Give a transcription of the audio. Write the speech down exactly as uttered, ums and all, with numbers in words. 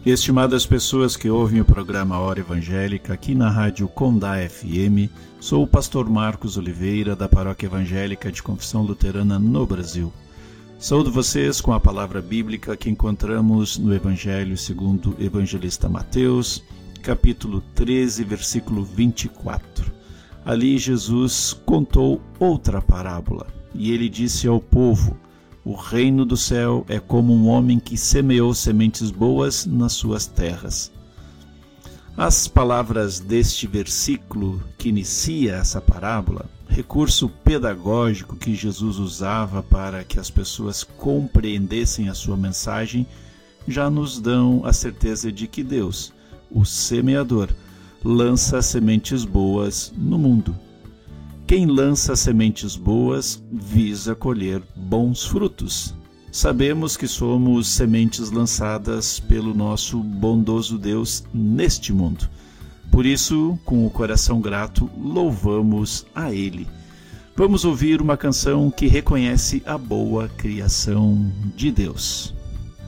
Estimadas pessoas que ouvem o programa Hora Evangélica aqui na Rádio Condá F M, sou o pastor Marcos Oliveira, da Paróquia Evangélica de Confissão Luterana no Brasil. Saúdo vocês com a palavra bíblica que encontramos no Evangelho segundo o evangelista Mateus, capítulo treze, versículo vinte e quatro. Ali Jesus contou outra parábola, e ele disse ao povo: o reino do céu é como um homem que semeou sementes boas nas suas terras. As palavras deste versículo que inicia essa parábola, recurso pedagógico que Jesus usava para que as pessoas compreendessem a sua mensagem, já nos dão a certeza de que Deus, o semeador, lança sementes boas no mundo. Quem lança sementes boas visa colher bons frutos. Sabemos que somos sementes lançadas pelo nosso bondoso Deus neste mundo. Por isso, com o coração grato, louvamos a Ele. Vamos ouvir uma canção que reconhece a boa criação de Deus.